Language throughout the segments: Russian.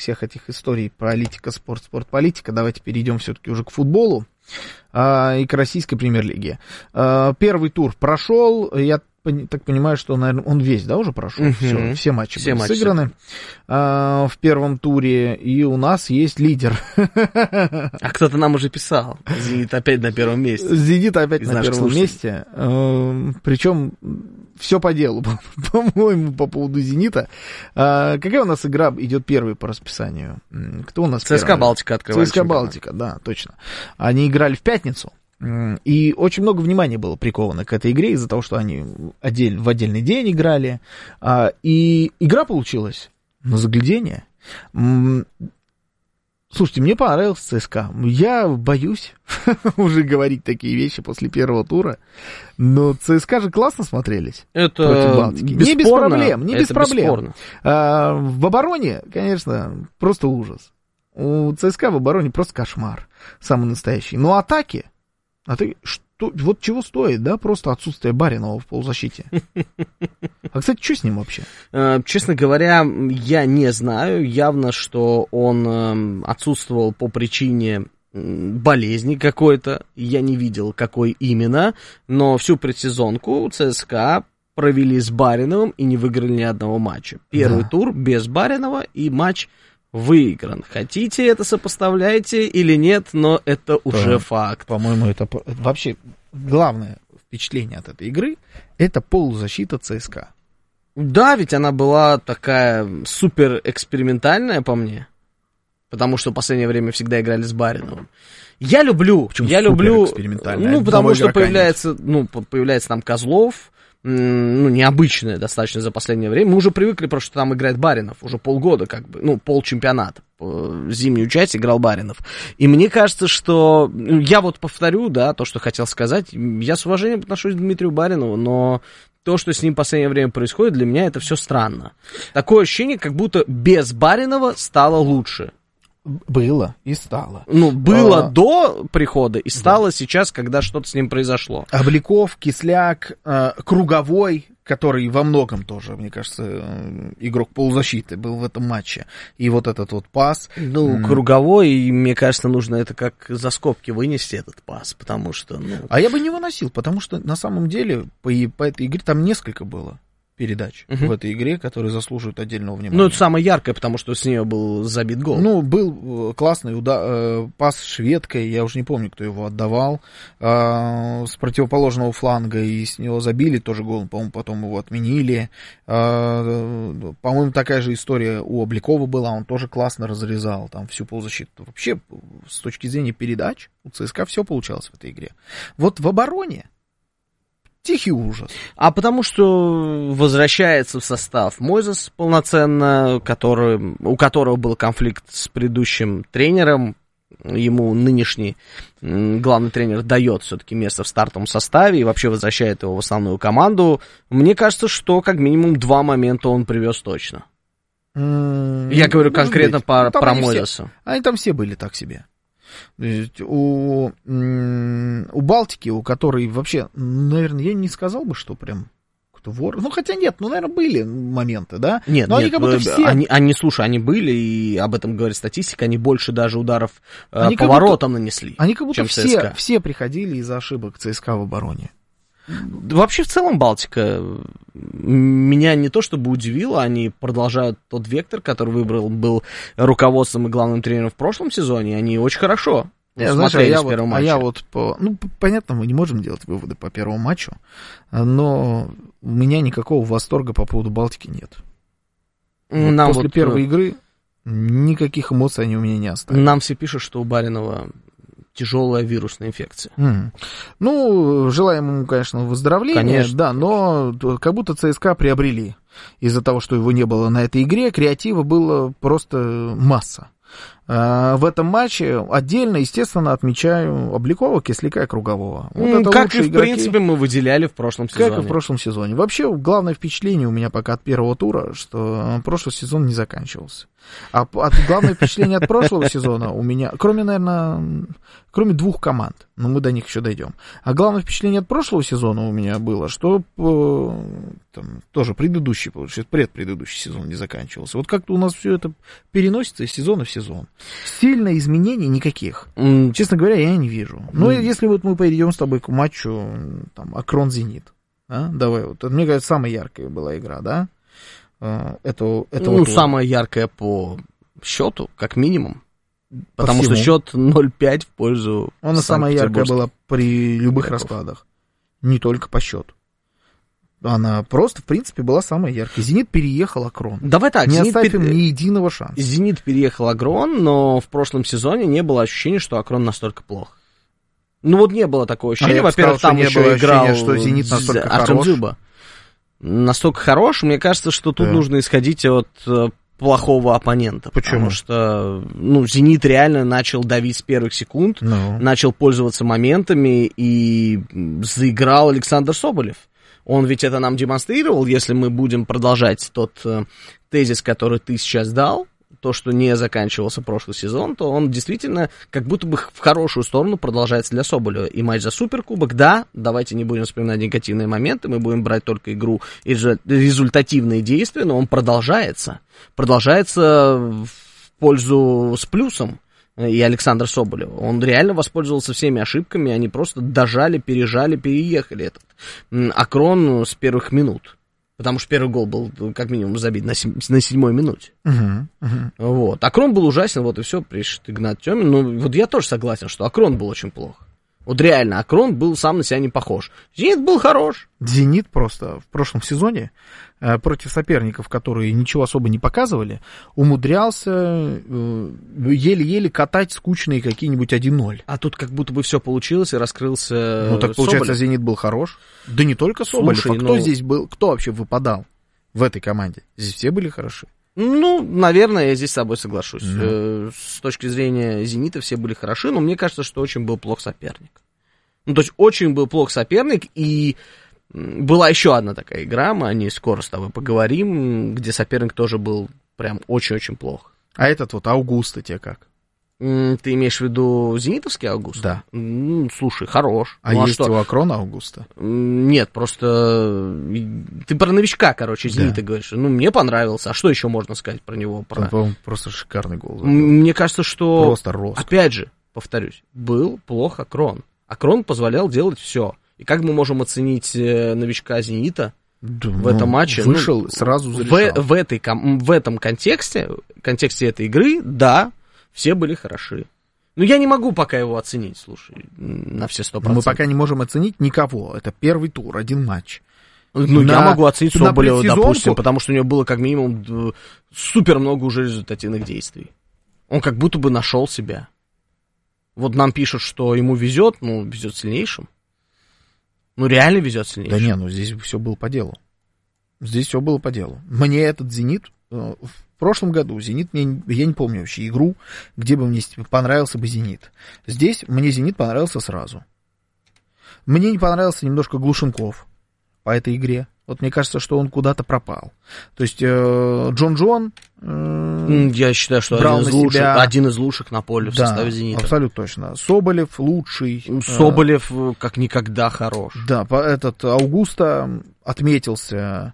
всех этих историй политика, спорт, политика, давайте перейдем все-таки уже к футболу и к российской премьер-лиге. Первый тур прошел, я так понимаю, что, наверное, он весь, да, уже прошел? Все матчи были сыграны в первом туре, и у нас есть лидер. А кто-то нам уже писал. «Зенит» опять на первом месте. «Зенит» опять на первом месте. Причем все по делу, по-моему, по поводу «Зенита». Какая у нас игра идет первой по расписанию? Кто у нас ЦСКА «Балтика» открывает ЦСКА «Балтика», да, точно. Они играли в пятницу. И очень много внимания было приковано к этой игре из-за того, что они в отдельный день играли. И игра получилась на заглядение. Слушайте, мне понравился ЦСКА. Я боюсь уже говорить такие вещи после первого тура. Но ЦСКА же классно смотрелись против Балтики. Не без проблем, не без проблем. В обороне, конечно, просто ужас. У ЦСКА в обороне просто кошмар. Самый настоящий. Но атаки... вот чего стоит, да, просто отсутствие Баринова в полузащите. А, кстати, что с ним вообще? Честно говоря, я не знаю. Явно, что он отсутствовал по причине болезни какой-то. Я не видел, какой именно. Но всю предсезонку ЦСКА провели с Бариновым и не выиграли ни одного матча. Первый тур без Баринова и матч выигран. Хотите это сопоставляйте или нет, но это уже факт. По-моему, это вообще главное впечатление от этой игры — это полузащита ЦСКА. Да, ведь она была такая супер экспериментальная по мне, потому что в последнее время всегда играли с Бариновым. Я люблю, потому что появляется там Козлов, необычное достаточно за последнее время. Мы уже привыкли, просто что там играет Баринов. Уже полгода, полчемпионата. Зимнюю часть играл Баринов. И мне кажется, что... Я вот повторю, да, то, что хотел сказать. Я с уважением отношусь к Дмитрию Баринову, но то, что с ним в последнее время происходит, для меня это все странно. Такое ощущение, как будто без Баринова стало лучше. Было и стало. Было до прихода и стало сейчас, когда что-то с ним произошло. Обликов, Кисляк, Круговой, который во многом тоже, мне кажется, игрок полузащиты был в этом матче. И вот этот вот пас. Круговой, мне кажется, нужно это как за скобки вынести, этот пас, потому что... А я бы не выносил, потому что на самом деле по этой игре там несколько было передач в этой игре, которые заслуживают отдельного внимания. Это самое яркое, потому что с нее был забит гол. Был классный пас шведкой, я уже не помню, кто его отдавал, с противоположного фланга, и с него забили тоже гол, по-моему, потом его отменили. По-моему, такая же история у Обликова была, он тоже классно разрезал там всю полузащиту. Вообще, с точки зрения передач, у ЦСКА все получалось в этой игре. Вот в обороне тихий ужас. А потому что возвращается в состав Мойзес полноценно, у которого был конфликт с предыдущим тренером. Ему нынешний главный тренер дает все-таки место в стартовом составе и вообще возвращает его в основную команду. Мне кажется, что как минимум 2 момента он привез точно. Я говорю конкретно про Мойзеса. Они там все были так себе. У Балтики, у которой вообще, наверное, я не сказал бы, что прям кто вор. Хотя нет, наверное, были моменты, да? Нет, но они как будто все... Они были, и об этом говорит статистика, они больше даже ударов поворотом нанесли. Они как будто все приходили из-за ошибок ЦСКА в обороне. Вообще, в целом, Балтика меня не то чтобы удивило, они продолжают тот вектор, который выбрал был руководством и главным тренером в прошлом сезоне, они очень хорошо смотрелись в первом матче. Понятно, мы не можем делать выводы по первому матчу, но у меня никакого восторга по поводу Балтики нет. После первой игры никаких эмоций они у меня не оставили. Нам все пишут, что у Баринова тяжелая вирусная инфекция. Желаем ему, конечно, выздоровления, конечно, да, но как будто ЦСКА приобрели из-за того, что его не было на этой игре, креатива было просто масса. В этом матче отдельно, естественно, отмечаю Обликова, Кисляка и Кругового. Вот как и, в принципе, мы выделяли в прошлом сезоне. Как и в прошлом сезоне. Вообще, главное впечатление у меня пока от первого тура, что прошлый сезон не заканчивался. А главное впечатление от прошлого сезона у меня, кроме двух команд, но мы до них еще дойдем. А главное впечатление от прошлого сезона у меня было, что там, тоже предпредыдущий сезон не заканчивался. Вот как-то у нас все это переносится из сезона в сезон. Сильно изменений никаких. Честно говоря, я не вижу. Но если вот мы пойдем с тобой к матчу там, Акрон-Зенит, да? Давай, вот, мне кажется, самая яркая была игра, да? Самая яркая по счету, как минимум. Потому что счет 0-5 в пользу Она самая яркая была при любых раскладах. Не только по счету. Она просто, в принципе, была самая яркая. «Зенит» переехал Акрон. Давай так. Не оставим ни единого шанса. «Зенит» переехал Акрон, но в прошлом сезоне не было ощущения, что Акрон настолько плох. Ну вот не было такого ощущения. Во-первых, там еще играл что «Зенит» настолько Артем хорош. Дзюба. Настолько хорош, мне кажется, что тут нужно исходить от плохого оппонента. Почему? Потому что, «Зенит» реально начал давить с первых секунд, начал пользоваться моментами, и заиграл Александр Соболев. Он ведь это нам демонстрировал, если мы будем продолжать тот тезис, который ты сейчас дал, то, что не заканчивался прошлый сезон, то он действительно как будто бы в хорошую сторону продолжается для Соболева. И матч за Суперкубок, да, давайте не будем вспоминать негативные моменты, мы будем брать только игру и результативные действия, но он продолжается. Продолжается в пользу с плюсом. И Александр Соболев. Он реально воспользовался всеми ошибками, они просто дожали, пережали, переехали этот Акрон с первых минут. Потому что первый гол был, как минимум, забит на 7-й минуте. Вот. Акрон был ужасен, вот и все, пишет Игнат Тёмин. Ну, вот я тоже согласен, что Акрон был очень плох. Вот реально, Акрон был сам на себя не похож. «Зенит» был хорош. «Зенит» просто в прошлом сезоне против соперников, которые ничего особо не показывали, умудрялся еле-еле катать скучные какие-нибудь 1-0. А тут как будто бы все получилось и раскрылся Ну так получается, Соболев. «Зенит» был хорош. Да не только Соболев, слушай, кто здесь был, кто вообще выпадал в этой команде? Здесь все были хороши. Ну, наверное, я здесь с тобой соглашусь. С точки зрения «Зенита» все были хороши, но мне кажется, что очень был плох соперник. Ну, то есть очень был плох соперник, и была еще одна такая игра, мы о ней скоро с тобой поговорим, где соперник тоже был прям очень-очень плох. А этот вот Аугусто тебе как? Ты имеешь в виду зенитовский Аугусто? Да. Слушай, хорош. А есть у Акрона Аугусто? Нет, просто ты про новичка, короче, Зенита говоришь. Ну, мне понравился. А что еще можно сказать про него? Он просто шикарный гол забил. Мне кажется, что... Просто рост. Опять же, повторюсь, был плох Акрон. Акрон позволял делать все. И как мы можем оценить новичка Зенита в этом матче? Вышел, сразу зарешал. В этом контексте этой игры, да, все были хороши. Но я не могу пока его оценить, слушай, на все 100%. Мы пока не можем оценить никого. Это первый тур, один матч. Ну, я могу оценить Соболева, допустим, потому что у него было как минимум супер много уже результативных действий. Он как будто бы нашел себя. Вот нам пишут, что ему везет, везет сильнейшим. Ну, реально везет сильнейшим. Да не, здесь все было по делу. Здесь все было по делу. Мне этот «Зенит» в прошлом году, «Зенит», я не помню вообще игру, где бы мне понравился бы «Зенит». Здесь мне «Зенит» понравился сразу. Мне не понравился немножко Глушенков по этой игре. Вот мне кажется, что он куда-то пропал. То есть Джон, я считаю, что один из лучших на поле в составе «Зенита». Абсолютно точно. Соболев лучший. Соболев как никогда хорош. Да, этот Аугусто отметился.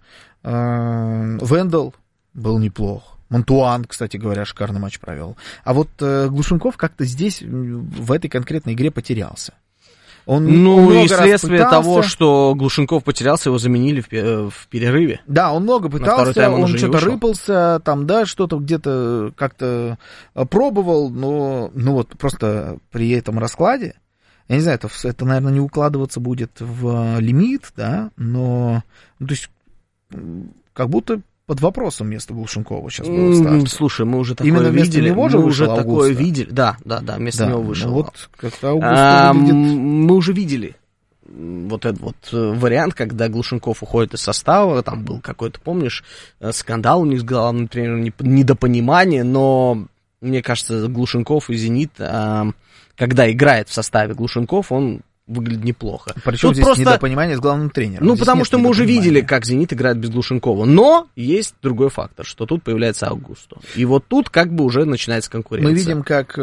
Вендел был неплох. Монтуан, кстати говоря, шикарный матч провел. А вот Глушенков как-то здесь, в этой конкретной игре, потерялся. Он и следствие того, что Глушенков потерялся, его заменили в перерыве. Да, он много пытался, он что-то рыпался, там, да, что-то где-то как-то пробовал, но вот просто при этом раскладе, я не знаю, это, наверное, не укладываться будет в лимит, да, но, то есть, как будто под вопросом место Глушенкова сейчас было в старте. Слушай, мы уже такое именно видели. Него же мы уже Аугусто. Такое видели. Да, вместо него вышел. Вот как-то Аугусто выглядит... Мы уже видели вот этот вот вариант, когда Глушенков уходит из состава, там был какой-то, помнишь, скандал у них с главным тренером, недопонимание, но мне кажется, Глушенков и «Зенит», когда играет в составе Глушенков, он выглядит неплохо. Причем тут здесь просто недопонимание с главным тренером. Ну, потому что мы уже видели, как «Зенит» играет без Глушенкова. Но есть другой фактор, что тут появляется Аугусто. И вот тут как бы уже начинается конкуренция. Мы видим, как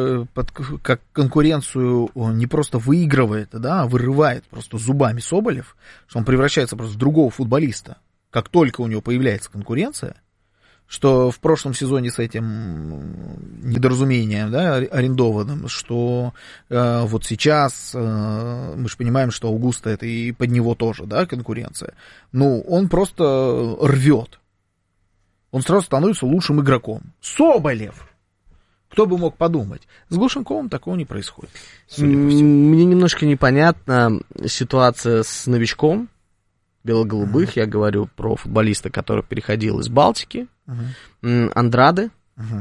конкуренцию не просто выигрывает, да, а вырывает просто зубами Соболев, что он превращается просто в другого футболиста. Как только у него появляется конкуренция, что в прошлом сезоне с этим недоразумением, да, арендованным, что вот сейчас мы же понимаем, что Аугусто это и под него тоже, да, конкуренция. Ну, он просто рвет. Он сразу становится лучшим игроком. Соболев! Кто бы мог подумать? С Глушенковым такого не происходит. Мне немножко непонятна ситуация с новичком бело-голубых. Я говорю про футболиста, который переходил из Балтики. Андраде.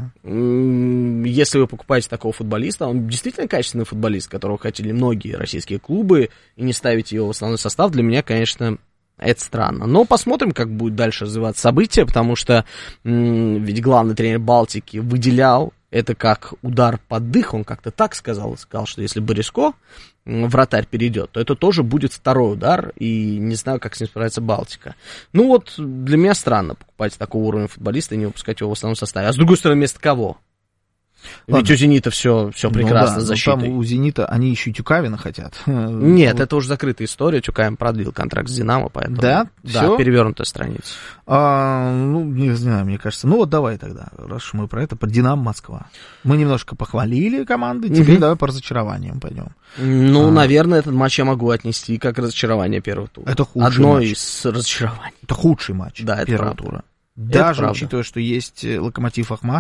Если вы покупаете такого футболиста, он действительно качественный футболист, которого хотели многие российские клубы, и не ставить его в основной состав, для меня, конечно, это странно. Но посмотрим, как будет дальше развиваться события, потому что ведь главный тренер Балтики выделял это как удар под дых, он как-то так сказал, что если Бориско, вратарь, перейдет, то это тоже будет второй удар, и не знаю, как с ним справится Балтика. Ну вот, для меня странно покупать такого уровня футболиста и не выпускать его в основном составе. А с другой стороны, вместо кого? Ладно. Ведь у «Зенита» все прекрасно с защитой. Там у «Зенита» они еще и Тюкавина хотят. Нет, это уже закрытая история. Тюкавин продлил контракт с «Динамо», поэтому... Да? Да, перевернутая страница. Ну, не знаю, мне кажется. Ну, вот давай тогда, раз мы про это, про «Динамо» Москва. Мы немножко похвалили команды, теперь давай по разочарованиям пойдем. Ну, наверное, этот матч я могу отнести как разочарование первого тура. Это худший Одно матч. Из разочарований. Это худший матч первого тура. Даже учитывая, что есть Локомотив Ахмат,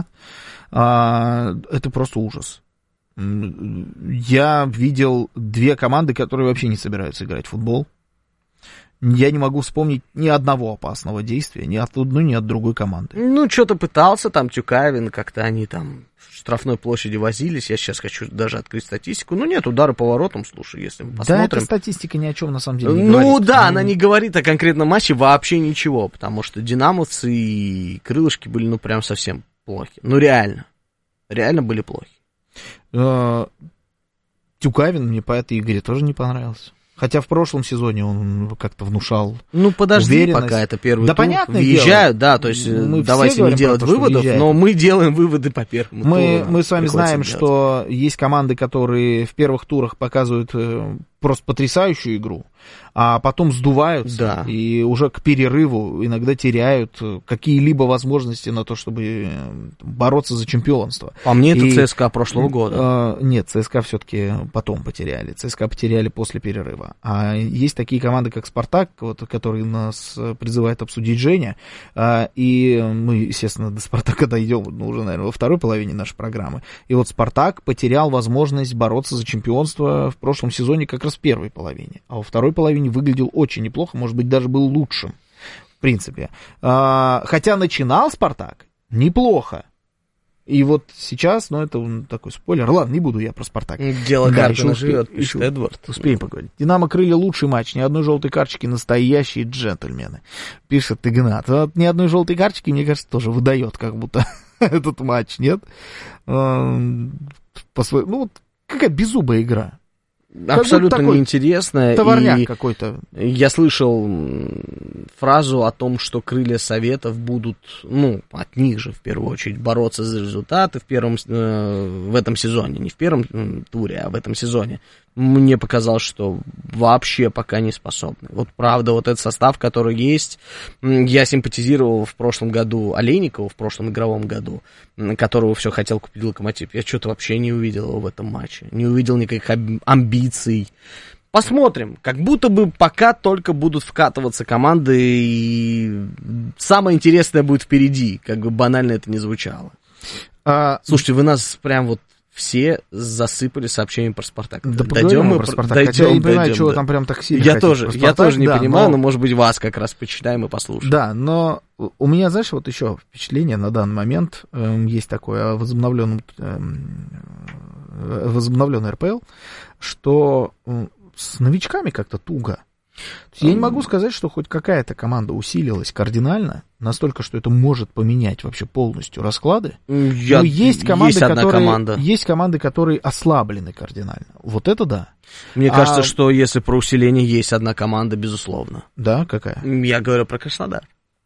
это просто ужас. Я видел две команды, которые вообще не собираются играть в футбол. Я не могу вспомнить ни одного опасного действия, ни от одной, ни от другой команды. Ну, что-то пытался там Тюкавин, как-то они там в штрафной площади возились. Я сейчас хочу даже открыть статистику. Ну, нет, удары по воротам, слушай, если мы посмотрим. Да, эта статистика ни о чем на самом деле не говорит. Ну, да, она не говорит о конкретном матче вообще ничего, потому что динамовцы и крылышки были, ну, прям совсем плохи. Ну, реально были плохи. Тюкавин мне по этой игре тоже не понравился. Хотя в прошлом сезоне он как-то внушал Ну, подожди, уверенность. Пока это первый тур. Понятно, въезжают, да, то есть давайте не делать выводов, но мы делаем выводы по первому туру. Мы с вами знаем, что есть команды, которые в первых турах показывают просто потрясающую игру, а потом сдуваются, да. И уже к перерыву иногда теряют какие-либо возможности на то, чтобы бороться за чемпионство. По мне, это ЦСКА прошлого года. Нет, ЦСКА все-таки потом потеряли. ЦСКА потеряли после перерыва. А есть такие команды, как «Спартак», вот, которые нас призывает обсудить Женя, и мы, естественно, до «Спартака» дойдем уже, наверное, во второй половине нашей программы. И вот «Спартак» потерял возможность бороться за чемпионство в прошлом сезоне как раз в первой половине, а во второй половине выглядел очень неплохо, может быть, даже был лучшим, в принципе. Хотя начинал «Спартак» неплохо. И вот сейчас, ну, это такой спойлер. Ладно, не буду я про «Спартак». Дело Карпина живет, пишет Эдвард. Успеем поговорить. «Динамо» крылья лучший матч, ни одной желтой карточки, настоящие джентльмены, пишет Игнат. Вот ни одной желтой карточки, мне кажется, тоже выдает как будто этот матч, нет? Ну, вот какая беззубая игра. Абсолютно неинтересная. Товарняк какой-то. Я слышал фразу о том, что крылья Советов будут, ну, от них же в первую очередь бороться за результаты в этом сезоне. Не в первом туре, а в этом сезоне. Мне показалось, что вообще пока не способны. Вот правда, вот этот состав, который есть, я симпатизировал в прошлом году Олейникову, в прошлом игровом году, которого все хотел купить Локомотив. Я что-то вообще не увидел его в этом матче. Не увидел никаких амбиций. Посмотрим. Как будто бы пока только будут вкатываться команды, и самое интересное будет впереди, как бы банально это ни звучало. Слушайте, вы нас прям вот все засыпали сообщениями про «Спартак». Да дойдем мы про «Спартак». Хотя я не понимаю, чего там прям так сильно я тоже не понимаю, но, может быть, вас как раз почитаем и послушаем. Да, но у меня, знаешь, вот еще впечатление на данный момент есть такое о возобновленной РПЛ, что с новичками как-то туго. Я не могу сказать, что хоть какая-то команда усилилась кардинально, настолько, что это может поменять вообще полностью расклады. Но есть команды, которые ослаблены кардинально. Вот это да. Мне кажется, что если про усиление есть одна команда, безусловно. Да, какая? Я говорю про Краснодар.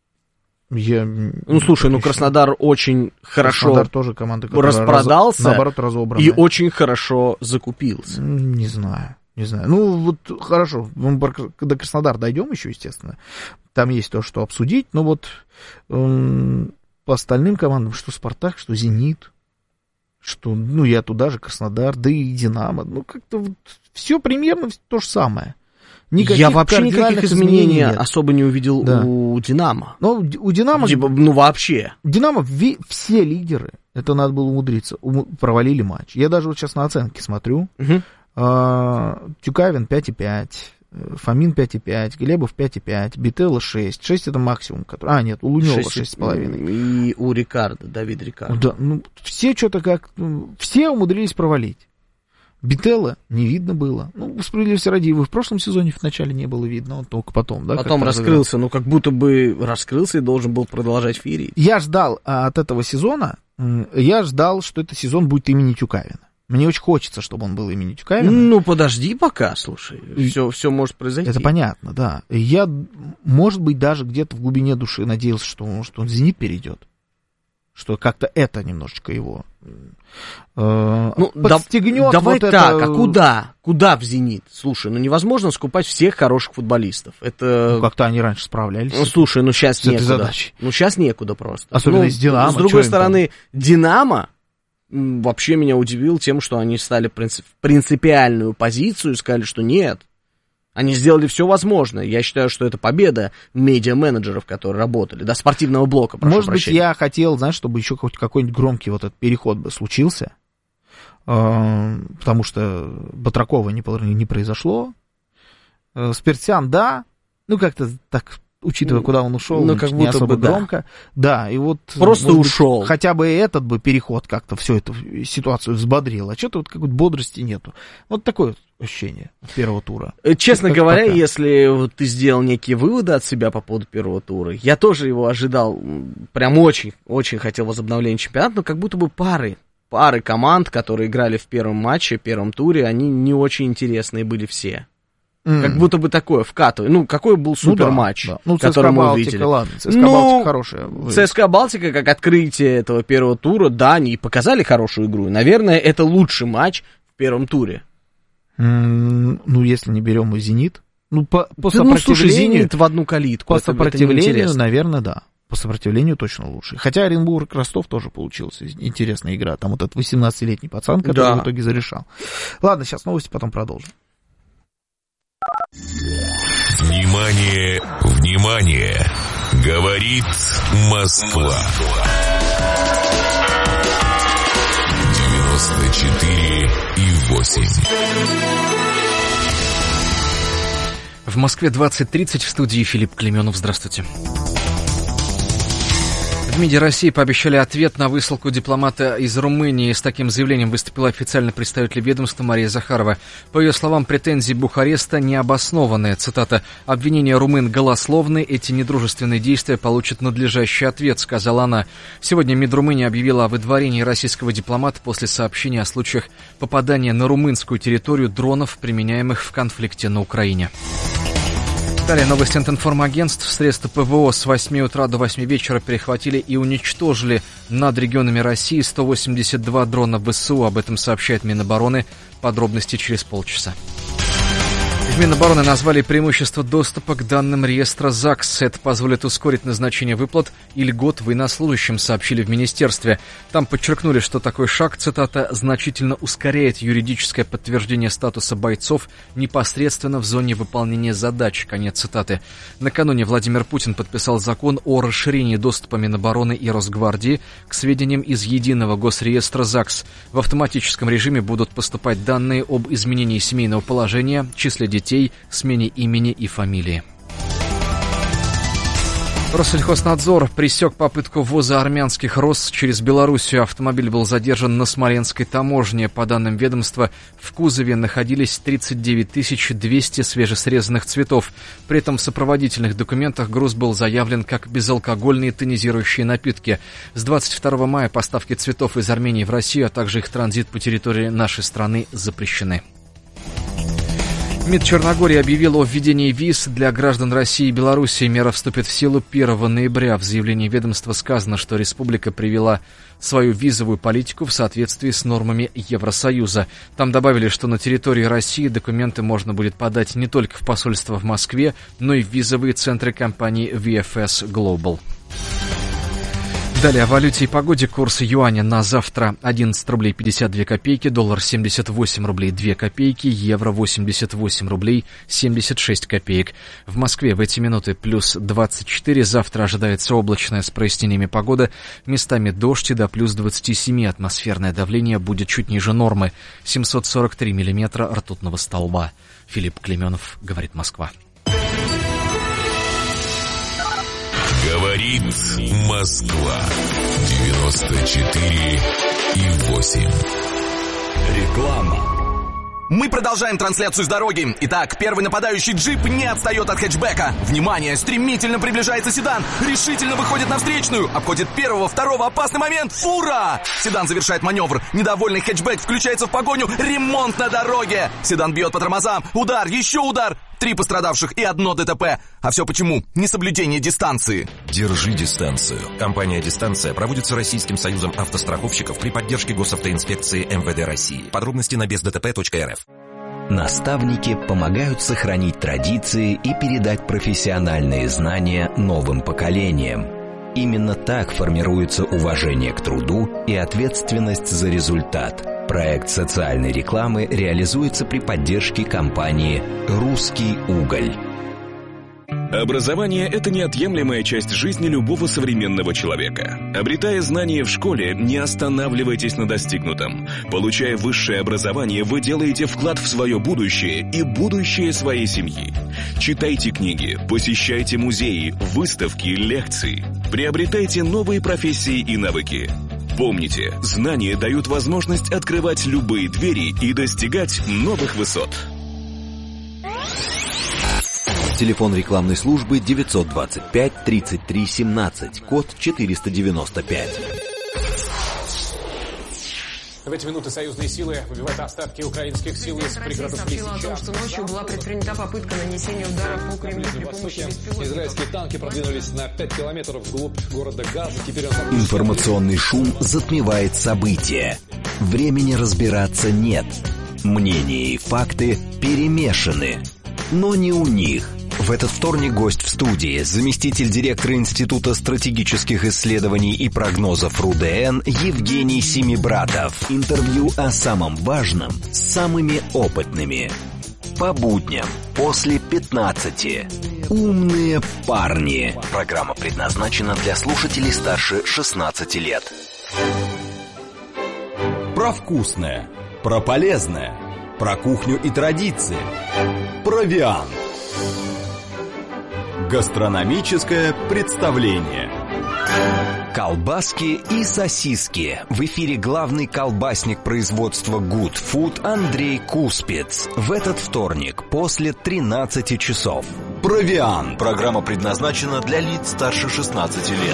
Слушай, Краснодар очень хорошо тоже команда, распродался, наоборот, разобранная. И очень хорошо закупился. Не знаю. Вот хорошо, мы до Краснодара дойдем еще, естественно. Там есть то, что обсудить, но вот по остальным командам, что Спартак, что Зенит, что, я туда же, Краснодар, да и Динамо, как-то вот все примерно то же самое. Я вообще никаких изменений особо не увидел у Динамо. У Динамо... вообще. Динамо все лидеры, это надо было умудриться, провалили матч. Я даже вот сейчас на оценки смотрю. Тюкавин 5,5, Фомин 5,5, Глебов 5,5, Бителло 6. 6 это максимум. Нет, у Лунева 6,5. И у Рикардо, Давид Рикардо. Да, все что-то все умудрились провалить. Бителло не видно было. Справедливости ради, его в прошлом сезоне в начале не было видно, он только потом. Да, потом раскрылся, как будто бы раскрылся и должен был продолжать феерить. Я ждал от этого сезона, что этот сезон будет имени Тюкавина. Мне очень хочется, чтобы он был имени Тюкавина. Подожди пока, слушай. Все может произойти. Это понятно, да. Я, может быть, даже где-то в глубине души надеялся, что он в «Зенит» перейдет. Что как-то это немножечко его подстегнет. Давай вот так, а куда? Куда в «Зенит»? Слушай, невозможно скупать всех хороших футболистов. Это... как-то они раньше справлялись. Слушай, сейчас некуда. Сейчас некуда просто. Особенно с «Динамо». С другой стороны, «Динамо» вообще меня удивил тем, что они стали в принципиальную позицию и сказали, что нет. Они сделали все возможное. Я считаю, что это победа медиа-менеджеров, которые работали, спортивного блока, прошу прощения. Быть, я хотел, чтобы еще хоть какой-нибудь громкий вот этот переход бы случился, потому что Батракова не произошло. Спиртсян, да, как-то так... Учитывая, куда он ушел, как не будто особо бы громко. Да, и вот... Просто ушел. Хотя бы этот бы переход как-то всю эту ситуацию взбодрил. А что-то какой-то бодрости нету. Вот такое ощущение первого тура. Честно говоря, если ты сделал некие выводы от себя по поводу первого тура, я тоже его ожидал, прям очень хотел возобновления чемпионата, но как будто бы пары команд, которые играли в первом матче, в первом туре, они не очень интересные были все. Как будто бы такое вкатывание. Какой был супер матч, который мы увидели. Ладно, ЦСКА Балтика хорошая. ЦСКА Балтика, как открытие этого первого тура, да, они показали хорошую игру. Наверное, это лучший матч в первом туре. Если не берем и «Зенит». По сопротивлению... «Зенит» в одну калитку. По сопротивлению, наверное, да. По сопротивлению точно лучше. Хотя Оренбург-Ростов тоже получился интересная игра. Там вот этот 18-летний пацан, который в итоге зарешал. Ладно, сейчас новости, потом продолжим. Внимание, внимание! Говорит Москва. 94,8. В Москве 20:30, в студии Филипп Клеменов. Здравствуйте. В МИДе России пообещали ответ на высылку дипломата из Румынии. С таким заявлением выступила официальный представитель ведомства Мария Захарова. По ее словам, претензии Бухареста необоснованные. Цитата: «Обвинения румын голословны, эти недружественные действия получат надлежащий ответ», сказала она. Сегодня МИД Румынии объявила о выдворении российского дипломата после сообщения о случаях попадания на румынскую территорию дронов, применяемых в конфликте на Украине. Далее новости от информагентств. Средства ПВО с 8 утра до 8 вечера перехватили и уничтожили над регионами России 182 дрона ВСУ. Об этом сообщает Минобороны. Подробности через полчаса. В Минобороны назвали преимущество доступа к данным реестра ЗАГС. Это позволит ускорить назначение выплат и льгот военнослужащим, сообщили в министерстве. Там подчеркнули, что такой шаг, цитата, значительно ускоряет юридическое подтверждение статуса бойцов непосредственно в зоне выполнения задач. Конец цитаты. Накануне Владимир Путин подписал закон о расширении доступа Минобороны и Росгвардии к сведениям из единого госреестра ЗАГС. В автоматическом режиме будут поступать данные об изменении семейного положения, числе детей, смене имени и фамилии. Россельхознадзор пресек попытку ввоза армянских роз через Белоруссию. Автомобиль был задержан на Смоленской таможне. По данным ведомства, в кузове находились 39 200 свежесрезанных цветов. При этом в сопроводительных документах груз был заявлен как безалкогольные тонизирующие напитки. С 22 мая поставки цветов из Армении в Россию, а также их транзит по территории нашей страны запрещены. МИД Черногории объявил о введении виз для граждан России и Белоруссии. Мера вступит в силу 1 ноября. В заявлении ведомства сказано, что республика привела свою визовую политику в соответствии с нормами Евросоюза. Там добавили, что на территории России документы можно будет подать не только в посольство в Москве, но и в визовые центры компании VFS Global. Далее о валюте и погоде. Курс юаня на завтра 11 рублей 52 копейки, доллар 78 рублей 2 копейки, евро 88 рублей 76 копеек. В Москве в эти минуты плюс 24. Завтра ожидается облачная с прояснениями погода. Местами дождь и до плюс 27. Атмосферное давление будет чуть ниже нормы. 743 миллиметра ртутного столба. Филипп Клеменов, говорит Москва. Говорит Москва. 94,8. Реклама. Мы продолжаем трансляцию с дороги. Итак, первый нападающий джип не отстает от хэтчбека. Внимание, стремительно приближается седан. Решительно выходит на встречную. Обходит первого, второго, опасный момент. Фура! Седан завершает маневр. Недовольный хэтчбек включается в погоню. Ремонт на дороге. Седан бьет по тормозам. Удар, еще удар. 3 пострадавших и 1 ДТП. А все почему? Несоблюдение дистанции. Держи дистанцию. Компания «Дистанция» проводится Российским союзом автостраховщиков при поддержке госавтоинспекции МВД России. Подробности на бездтп.рф. Наставники помогают сохранить традиции и передать профессиональные знания новым поколениям. Именно так формируется уважение к труду и ответственность за результат. Проект социальной рекламы реализуется при поддержке компании «Русский уголь». Образование – это неотъемлемая часть жизни любого современного человека. Обретая знания в школе, не останавливайтесь на достигнутом. Получая высшее образование, вы делаете вклад в свое будущее и будущее своей семьи. Читайте книги, посещайте музеи, выставки, лекции. Приобретайте новые профессии и навыки. Помните, знания дают возможность открывать любые двери и достигать новых высот. Телефон рекламной службы 925 33 17, код 495. В эти минуты союзные силы выбивают остатки украинских сил из пригородов Лисичанска. Сообщил о том, что ночью была предпринята попытка нанесения удара по Кремлю при помощи беспилотников. Израильские танки продвинулись на 5 километров вглубь города Газа. Теперь он... Информационный шум затмевает события. Времени разбираться нет. Мнения и факты перемешаны. Но не у них. В этот вторник гость в студии, заместитель директора Института стратегических исследований и прогнозов РУДН Евгений Семибратов. Интервью о самом важном с самыми опытными. По будням после 15. Умные парни. Программа предназначена для слушателей старше 16 лет. Про вкусное, про полезное, про кухню и традиции. Провиант. Гастрономическое представление. Колбаски и сосиски. В эфире главный колбасник производства Good Food Андрей Куспец. В этот вторник после 13 часов. Провиант. Программа предназначена для лиц старше 16 лет.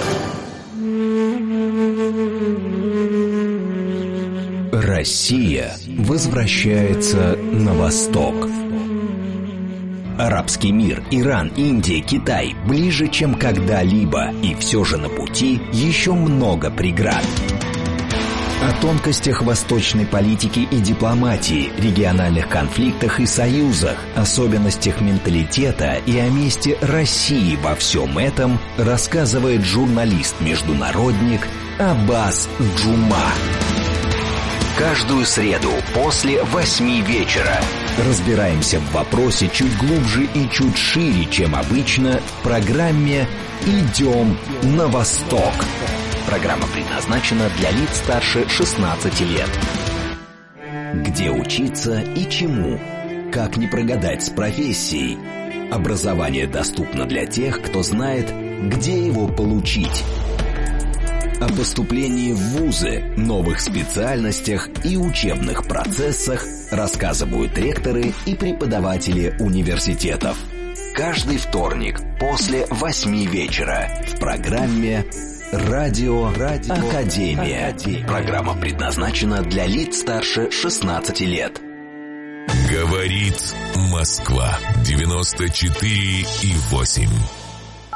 Россия возвращается на восток. Арабский мир, Иран, Индия, Китай ближе, чем когда-либо. И все же на пути еще много преград. О тонкостях восточной политики и дипломатии, региональных конфликтах и союзах, особенностях менталитета и о месте России во всем этом рассказывает журналист-международник Аббас Джума. Каждую среду после 8 вечера разбираемся в вопросе чуть глубже и чуть шире, чем обычно, в программе «Идем на восток». Программа предназначена для лиц старше 16 лет. Где учиться и чему? Как не прогадать с профессией? Образование доступно для тех, кто знает, где его получить. О поступлении в вузы, новых специальностях и учебных процессах рассказывают ректоры и преподаватели университетов. Каждый вторник после 8 вечера в программе «Радио Академия». Программа предназначена для лиц старше 16 лет. Говорит Москва 94,8.